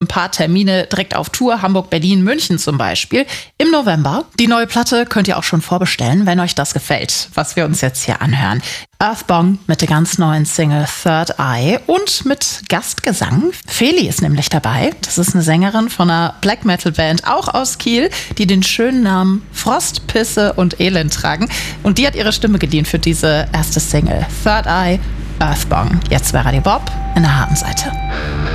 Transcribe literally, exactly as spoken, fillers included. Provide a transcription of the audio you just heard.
paar Termine direkt auf Tour. Hamburg, Berlin, München zum Beispiel. Im November. Die neue Platte könnt ihr auch schon vorbestellen, wenn euch das gefällt, was wir uns jetzt hier anhören. Earthbong mit der ganz neuen Single Third Eye und mit Gastgesang. Feli ist nämlich dabei. Das ist eine Sängerin von einer Black Metal Band, auch aus Kiel, die den schönen Namen Frost, Pisse und Elend tragen. Und die hat ihre Stimme gedient für diese erste Single Third Eye, Earthbong. Jetzt wäre die Bob in der Habenseite.